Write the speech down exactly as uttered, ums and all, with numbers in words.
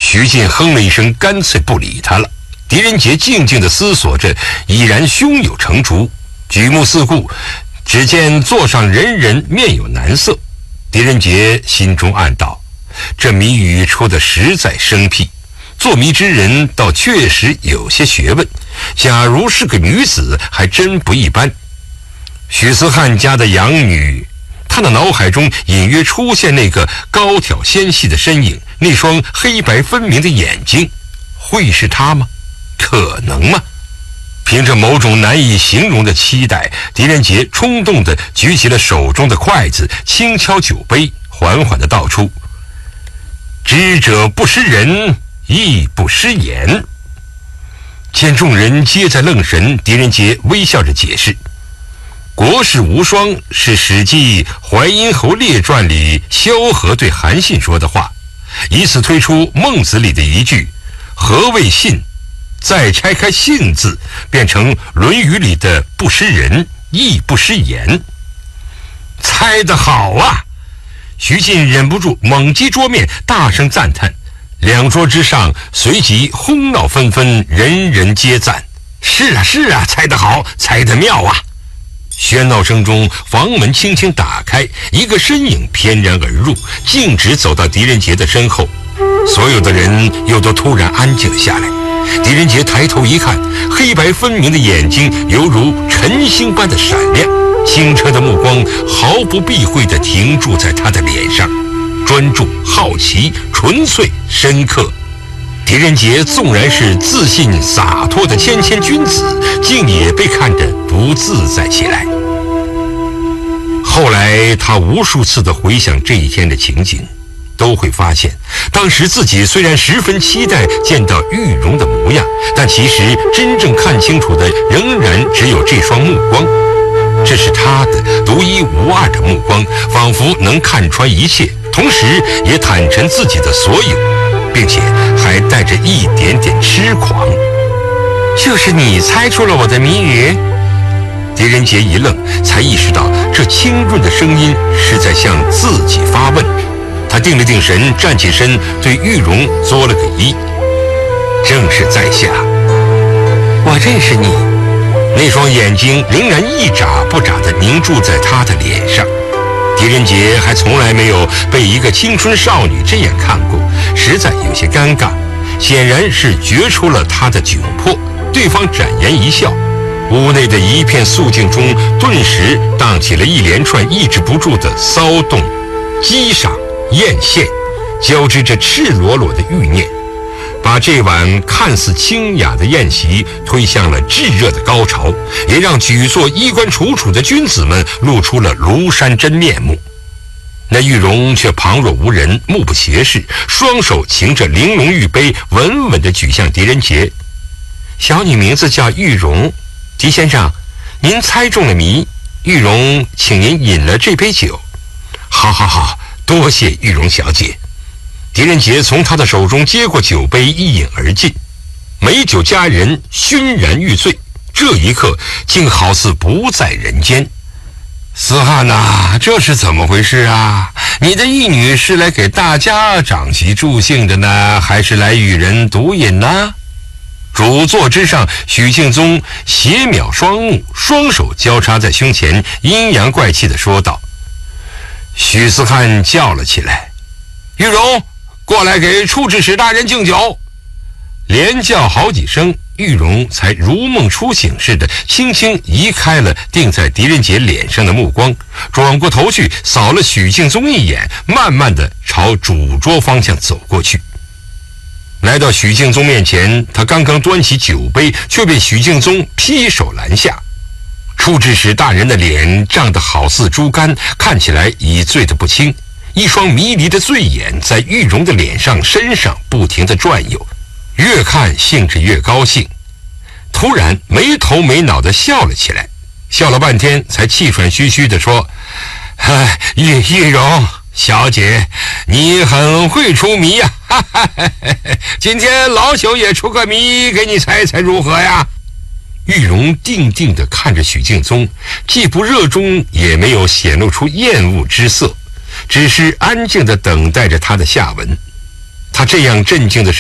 徐进哼了一声，干脆不理他了。狄仁杰静静地思索着，已然胸有成竹，举目四顾，只见座上人人面有难色。狄仁杰心中暗道，这谜语出得实在生僻，做谜之人倒确实有些学问，假如是个女子，还真不一般。许思汉家的养女，他的脑海中隐约出现那个高挑纤细的身影，那双黑白分明的眼睛，会是他吗？可能吗？凭着某种难以形容的期待，狄仁杰冲动地举起了手中的筷子，轻敲酒杯，缓缓地道出：知者不识人，亦不识言。见众人皆在愣神，狄仁杰微笑着解释：国士无双是《史记·淮阴侯列传》里萧何对韩信说的话，以此推出孟子里的一句何谓信，再拆开信字，变成论语里的不识人，亦不识言。猜得好啊！徐进忍不住猛击桌面，大声赞叹。两桌之上随即哄闹纷纷，人人皆赞：是啊是啊，猜得好，猜得妙啊！喧闹声中，房门轻轻打开，一个身影翩然而入，径直走到狄仁杰的身后。所有的人又都突然安静了下来。狄仁杰抬头一看，黑白分明的眼睛犹如晨星般的闪亮，清澈的目光毫不避讳地停驻在他的脸上，专注、好奇、纯粹、深刻。狄仁杰纵然是自信洒脱的谦谦君子，竟也被看得不自在起来。后来他无数次地回想这一天的情景，都会发现，当时自己虽然十分期待见到玉容的模样，但其实真正看清楚的仍然只有这双目光。这是他的独一无二的目光，仿佛能看穿一切，同时也坦陈自己的所有，并且还带着一点点痴狂。就是你猜出了我的谜语？狄仁杰一愣，才意识到这清润的声音是在向自己发问。他定了定神，站起身，对玉容作了个揖：正是在下。我认识你。那双眼睛仍然一眨不眨地凝注在他的脸上。狄仁杰还从来没有被一个青春少女这样看过，实在有些尴尬，显然是觉出了他的窘迫。对方展颜一笑，屋内的一片肃静中顿时荡起了一连串抑制不住的骚动、激赏、艳羡，交织着赤裸裸的欲念，把这晚看似清雅的宴席推向了炙热的高潮，也让举座衣冠楚楚的君子们露出了庐山真面目。那玉容却旁若无人，目不斜视，双手擎着玲珑玉杯，稳稳地举向狄仁杰。小女名字叫玉容，狄先生，您猜中了谜，玉容请您饮了这杯酒。好好好，多谢玉容小姐。狄仁杰从他的手中接过酒杯，一饮而尽。美酒佳人熏然欲醉，这一刻竟好似不在人间。思汉呐，这是怎么回事啊？你的义女是来给大家长席助兴的呢，还是来与人独饮呢？主座之上，许敬宗斜眇双目，双手交叉在胸前，阴阳怪气地说道。许思汉叫了起来：玉容，过来给处置使大人敬酒。连叫好几声，玉容才如梦初醒似的轻轻移开了定在狄仁杰脸上的目光，转过头去扫了许敬宗一眼，慢慢地朝主桌方向走过去。来到许敬宗面前，他刚刚端起酒杯，却被许敬宗劈手拦下。处置使大人的脸涨得好似猪肝，看起来已醉得不轻，一双迷离的醉眼在玉容的脸上身上不停地转悠，越看兴致越高兴。突然没头没脑地笑了起来，笑了半天才气喘吁吁地说：哎，玉玉容小姐，你很会出谜呀、啊！哈哈，今天老朽也出个谜给你猜猜如何呀？玉容定定地看着许敬宗，既不热衷，也没有显露出厌恶之色，只是安静地等待着他的下文。他这样镇静的神